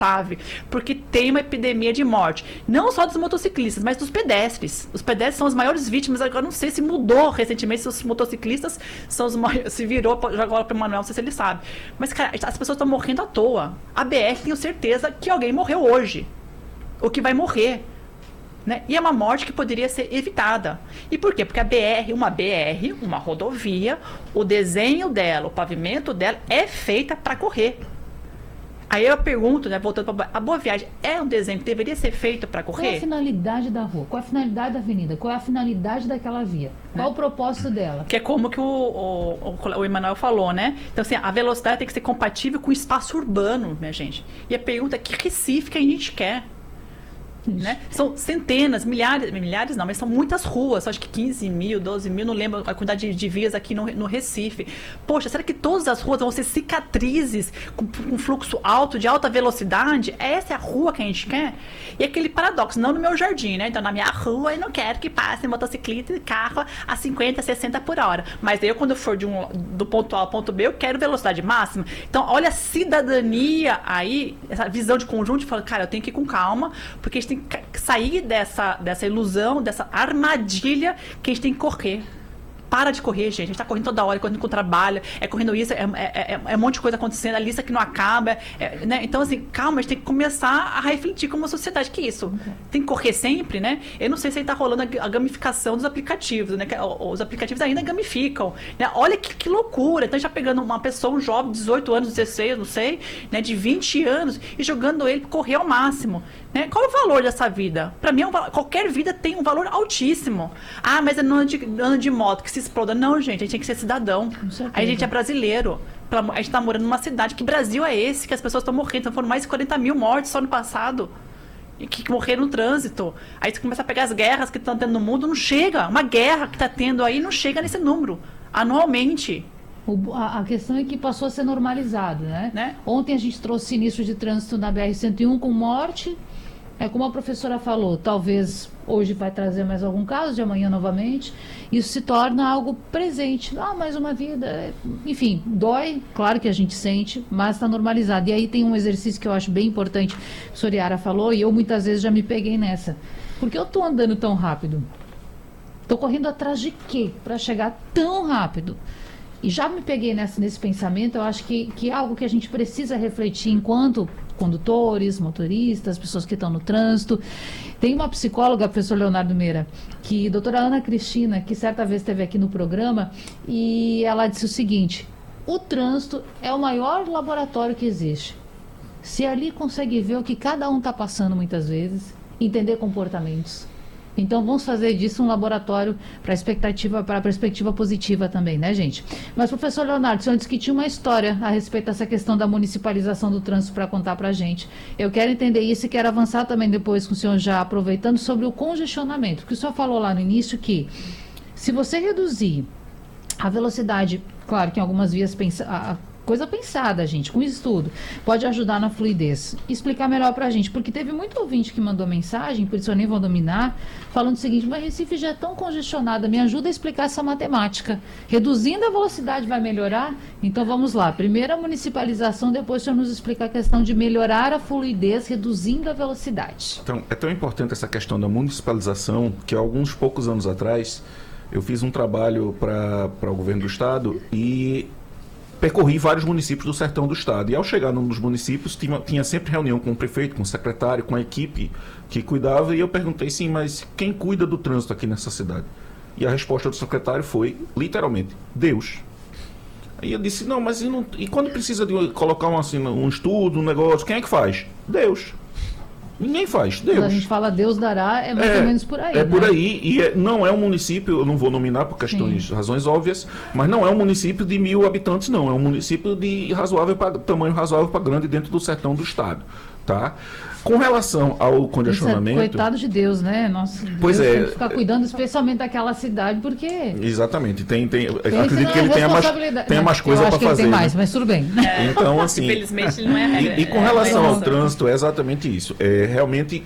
porque tem uma epidemia de morte, não só dos motociclistas, mas dos pedestres. Os pedestres são as maiores vítimas. Agora não sei se mudou recentemente, se os motociclistas são os maiores, se virou, já agora para o Manuel, não sei se ele sabe. Mas, cara, as pessoas estão morrendo à toa. A BR, tenho certeza que alguém morreu hoje, ou que vai morrer. Né? E é uma morte que poderia ser evitada. E por quê? Porque a BR, uma rodovia, o desenho dela, o pavimento dela é feita para correr. Aí eu pergunto, né, voltando para a Boa Viagem, é um desenho que deveria ser feito para correr? Qual é a finalidade da rua? Qual é a finalidade da avenida? Qual é a finalidade daquela via? Qual o propósito dela? Que é como que o Emanuel falou, né? Então, assim, a velocidade tem que ser compatível com o espaço urbano, minha gente. E a pergunta é que Recife que a gente quer? Né? São centenas, milhares não, mas são muitas ruas, acho que 15 mil, 12 mil, não lembro a quantidade de vias aqui no Recife. Poxa, será que todas as ruas vão ser cicatrizes com fluxo alto, de alta velocidade? Essa é a rua que a gente quer? E aquele paradoxo, não no meu jardim, né? Então na minha rua eu não quero que passe motocicleta e carro a 50, 60 por hora. Mas eu quando eu for do ponto A ao ponto B, eu quero velocidade máxima. Então olha a cidadania aí, essa visão de conjunto, fala, cara, eu tenho que ir com calma, porque a gente tem que sair dessa ilusão, dessa armadilha que a gente tem que correr. Para de correr, gente. A gente tá correndo toda hora, correndo com o trabalho, correndo isso, é um monte de coisa acontecendo, a lista que não acaba. Né? Então, assim, calma, a gente tem que começar a refletir como sociedade. Que isso? Tem que correr sempre, né? Eu não sei se aí tá rolando a gamificação dos aplicativos, né? Os aplicativos ainda gamificam. Né? Olha que loucura. Então, já pegando uma pessoa, um jovem de 18 anos, 16, não sei, né? De 20 anos, e jogando ele para correr ao máximo. Né? Qual é o valor dessa vida? Para mim, qualquer vida tem um valor altíssimo. Ah, mas é ano de moto que se exploda. Não, gente, a gente tem que ser cidadão. A gente é brasileiro. A gente está morando numa cidade. Que Brasil é esse que as pessoas estão morrendo? Então, foram mais de 40 mil mortes só no passado. E que morreram no trânsito. Aí você começa a pegar as guerras que estão tendo no mundo, não chega. Uma guerra que está tendo aí não chega nesse número. Anualmente. A questão é que passou a ser normalizado, né? Ontem a gente trouxe sinistro de trânsito na BR-101 com morte. Como a professora falou, talvez hoje vai trazer mais algum caso, de amanhã novamente. Isso se torna algo presente. Mais uma vida. Enfim, dói, claro que a gente sente, mas está normalizado. E aí tem um exercício que eu acho bem importante, que a Soriara falou, e eu muitas vezes já me peguei nessa. Porque eu estou andando tão rápido? Estou correndo atrás de quê? Para chegar tão rápido? E já me peguei nesse pensamento. Eu acho que é algo que a gente precisa refletir enquanto condutores, motoristas, pessoas que estão no trânsito. Tem uma psicóloga, a professora Leonardo Meira, doutora Ana Cristina, que certa vez esteve aqui no programa, e ela disse o seguinte: o trânsito é o maior laboratório que existe. Se ali consegue ver o que cada um está passando muitas vezes, entender comportamentos. Então vamos fazer disso um laboratório para a perspectiva positiva também, né, gente? Mas, professor Leonardo, o senhor disse que tinha uma história a respeito dessa questão da municipalização do trânsito para contar para a gente. Eu quero entender isso e quero avançar também depois com o senhor, já aproveitando, sobre o congestionamento. Porque o senhor falou lá no início que se você reduzir a velocidade, claro que em algumas vias coisa pensada, gente, com estudo, pode ajudar na fluidez. Explicar melhor pra gente, porque teve muito ouvinte que mandou mensagem, por isso eu nem vou dominar, falando o seguinte: mas Recife já é tão congestionada, me ajuda a explicar essa matemática. Reduzindo a velocidade vai melhorar? Então vamos lá, primeiro a municipalização, depois o senhor nos explica a questão de melhorar a fluidez reduzindo a velocidade. Então, é tão importante essa questão da municipalização, que há alguns poucos anos atrás, eu fiz um trabalho para o governo do estado e percorri vários municípios do sertão do estado. E ao chegar nos municípios, tinha sempre reunião com o prefeito, com o secretário, com a equipe que cuidava. E eu perguntei, sim, mas quem cuida do trânsito aqui nessa cidade? E a resposta do secretário foi, literalmente, Deus. Aí eu disse, não, mas e quando precisa de colocar um estudo, um negócio, quem é que faz? Deus. Ninguém faz, Deus. Quando a gente fala Deus dará, é mais ou menos por aí. Por aí, e não é um município, eu não vou nominar por razões óbvias, mas não é um município de 1.000 habitantes, não. É um município de tamanho razoável para grande dentro do sertão do estado. Tá? Com relação ao congestionamento... Coitado de Deus, né? Nossa, pois Deus é. tem que ficar cuidando especialmente daquela cidade, porque... Exatamente. Acredito que ele tenha mais coisa para fazer. Ele tem mais, mas tudo bem. Então, assim... Infelizmente, ele não é a regra. E com relação ao trânsito, é exatamente isso. Realmente,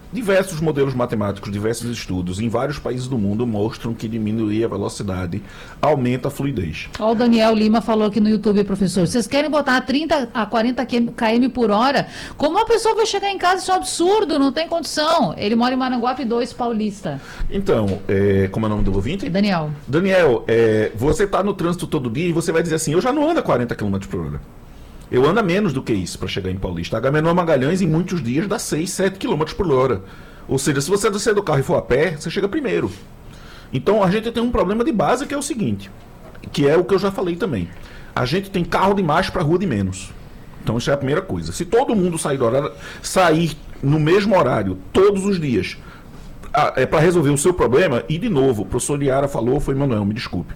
Diversos modelos matemáticos, diversos estudos em vários países do mundo mostram que diminuir a velocidade aumenta a fluidez. Ó, o Daniel Lima falou aqui no YouTube, professor, vocês querem botar 30 a 40 km por hora? Como a pessoa vai chegar em casa? Isso é um absurdo, não tem condição. Ele mora em Maranguape 2, Paulista. Então, como é o nome do ouvinte? Daniel. Daniel, você está no trânsito todo dia e você vai dizer assim, eu já não ando a 40 km por hora. Eu ando a menos do que isso para chegar em Paulista. Agamenon Magalhães, em muitos dias, dá 6, 7 km por hora. Ou seja, se você descer do carro e for a pé, você chega primeiro. Então, a gente tem um problema de base que é o seguinte, que é o que eu já falei também. A gente tem carro demais para rua de menos. Então, isso é a primeira coisa. Se todo mundo sair no mesmo horário, todos os dias, para resolver o seu problema, e de novo, o professor Liara falou, foi Manuel, me desculpe.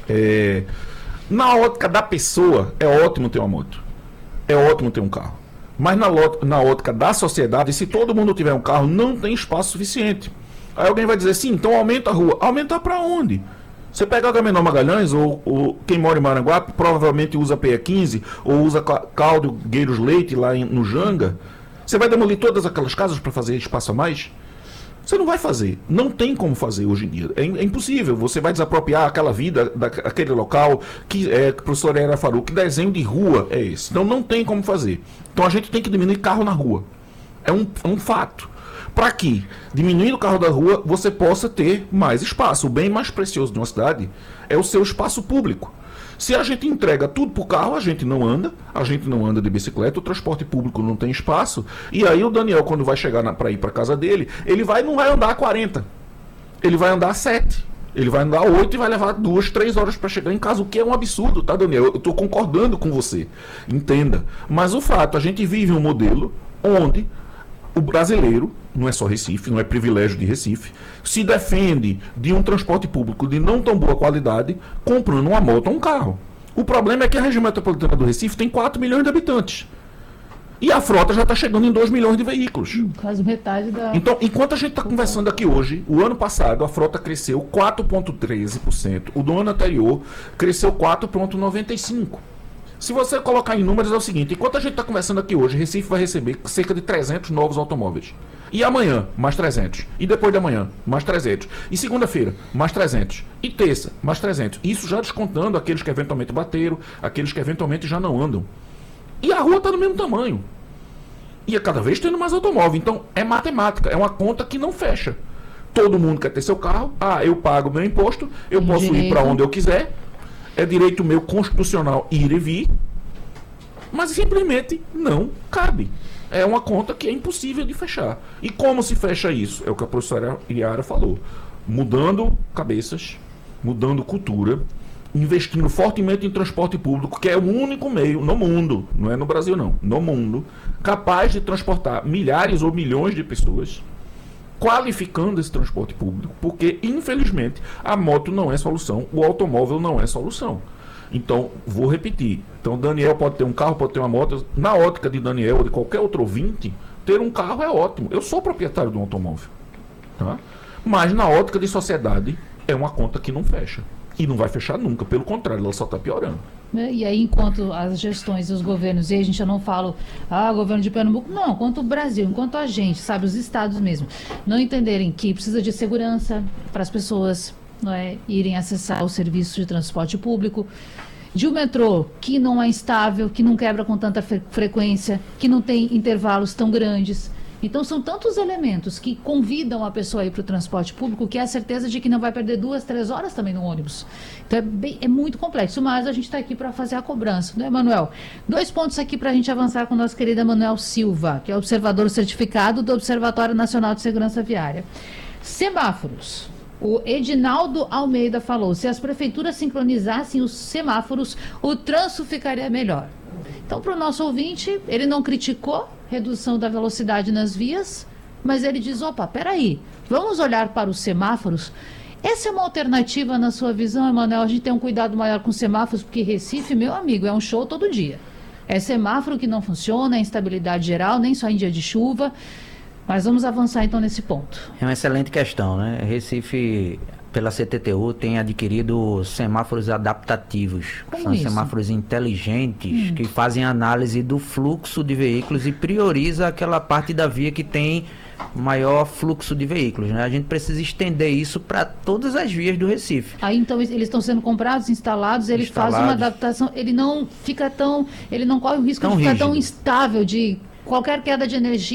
Na ótica da pessoa, é ótimo ter uma moto. É ótimo ter um carro. Mas na ótica da sociedade, se todo mundo tiver um carro, não tem espaço suficiente. Aí alguém vai dizer, sim, então aumenta a rua. Aumentar para onde? Você pega Agamenon Magalhães, ou quem mora em Maranguape, provavelmente usa PE15, ou usa Gueiros Leite lá no Janga. Você vai demolir todas aquelas casas para fazer espaço a mais? Você não vai fazer. Não tem como fazer hoje em dia. É impossível. Você vai desapropriar aquela vida, daquele local, que professor Era Faru, que desenho de rua é esse? Então não tem como fazer. Então a gente tem que diminuir carro na rua. É um fato. Para que, diminuindo o carro da rua, você possa ter mais espaço. O bem mais precioso de uma cidade é o seu espaço público. Se a gente entrega tudo por carro, a gente não anda de bicicleta, o transporte público não tem espaço, e aí o Daniel, quando vai chegar para ir para casa dele, ele não vai andar 40, ele vai andar 7, ele vai andar 8 e vai levar 2, 3 horas para chegar em casa, o que é um absurdo, tá, Daniel? Eu estou concordando com você, entenda. Mas o fato, a gente vive um modelo onde o brasileiro, não é só Recife, não é privilégio de Recife, se defende de um transporte público de não tão boa qualidade, comprando uma moto ou um carro. O problema é que a região metropolitana do Recife tem 4 milhões de habitantes. E a frota já está chegando em 2 milhões de veículos. Quase metade da... Então, enquanto a gente está conversando aqui hoje, o ano passado a frota cresceu 4,13%. O do ano anterior cresceu 4,95%. Se você colocar em números é o seguinte, enquanto a gente está conversando aqui hoje, Recife vai receber cerca de 300 novos automóveis. E amanhã, mais 300. E depois de amanhã, mais 300. E segunda-feira, mais 300. E terça, mais 300. Isso já descontando aqueles que eventualmente bateram, aqueles que eventualmente já não andam. E a rua está do mesmo tamanho. E é cada vez tendo mais automóvel. Então, é matemática, é uma conta que não fecha. Todo mundo quer ter seu carro. Eu pago meu imposto, eu posso ir para onde eu quiser. É direito meu constitucional ir e vir, mas simplesmente não cabe. É uma conta que é impossível de fechar. E como se fecha isso? É o que a professora Iara falou. Mudando cabeças, mudando cultura, investindo fortemente em transporte público, que é o único meio no mundo, não é no Brasil não, no mundo, capaz de transportar milhares ou milhões de pessoas, qualificando esse transporte público, porque, infelizmente, a moto não é solução, o automóvel não é solução. Então, vou repetir. Então, Daniel pode ter um carro, pode ter uma moto. Na ótica de Daniel ou de qualquer outro ouvinte, ter um carro é ótimo. Eu sou proprietário de um automóvel. Tá? Mas, na ótica de sociedade, é uma conta que não fecha. E não vai fechar nunca. Pelo contrário, ela só está piorando. E aí, enquanto as gestões e os governos, e aí a gente já não fala, governo de Pernambuco, não, enquanto o Brasil, enquanto a gente, sabe, os estados mesmo, não entenderem que precisa de segurança para as pessoas, não é, irem acessar o serviço de transporte público, de um metrô que não é estável, que não quebra com tanta frequência, que não tem intervalos tão grandes. Então, são tantos elementos que convidam a pessoa a ir para o transporte público que é a certeza de que não vai perder 2, 3 horas também no ônibus. Então, é muito complexo, mas a gente está aqui para fazer a cobrança, não é, Manuel? 2 pontos aqui para a gente avançar com a nossa querida Manuel Silva, que é observador certificado do Observatório Nacional de Segurança Viária. Semáforos. O Edinaldo Almeida falou, se as prefeituras sincronizassem os semáforos, o trânsito ficaria melhor. Então, para o nosso ouvinte, ele não criticou redução da velocidade nas vias, mas ele diz, peraí, vamos olhar para os semáforos. Essa é uma alternativa na sua visão, Emanuel? A gente tem um cuidado maior com semáforos, porque Recife, meu amigo, é um show todo dia. É semáforo que não funciona, é instabilidade geral, nem só em dia de chuva. Mas vamos avançar então nesse ponto. É uma excelente questão, né? Recife, pela CTTU, tem adquirido semáforos adaptativos. Como São isso? semáforos inteligentes que fazem análise do fluxo de veículos e prioriza aquela parte da via que tem maior fluxo de veículos, né? A gente precisa estender isso para todas as vias do Recife. Aí então eles estão sendo comprados, instalados, ele faz uma adaptação, ele não corre o risco de ficar tão instável, de qualquer queda de energia